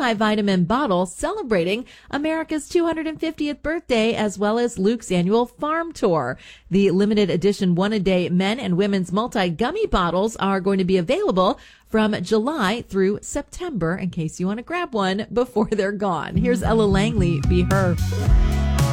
multivitamin bottle celebrating America's 250th birthday, as well as Luke's annual farm tour. The limited edition one-a-day men and women's multi-gummy bottles are going to be available from July through September in case you want to grab one before they're gone. Here's Ella Langley, Be Her.